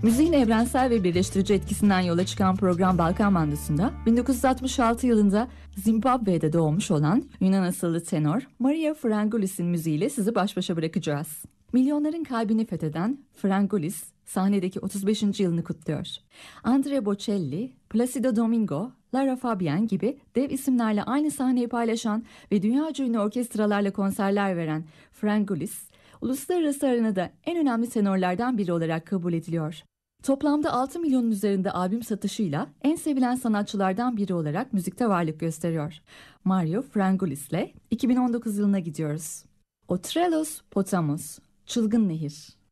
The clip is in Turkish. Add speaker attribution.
Speaker 1: Müziğin evrensel ve birleştirici etkisinden yola çıkan program Balkan Mandosu'nda 1966 yılında Zimbabwe'de doğmuş olan Yunan asıllı tenor Maria Frangulis'in müziğiyle sizi baş başa bırakacağız. Milyonların kalbini fetheden Frangulis sahnedeki 35. yılını kutluyor. Andrea Bocelli, Placido Domingo, Lara Fabian gibi dev isimlerle aynı sahneyi paylaşan ve dünyaca ünlü orkestralarla konserler veren Frangulis, uluslararası arenada en önemli tenorlardan biri olarak kabul ediliyor. Toplamda 6 milyonun üzerinde albüm satışıyla en sevilen sanatçılardan biri olarak müzikte varlık gösteriyor. Mario Frangulis'le 2019 yılına gidiyoruz. O Trelos Potamos, Çılgın Nehir.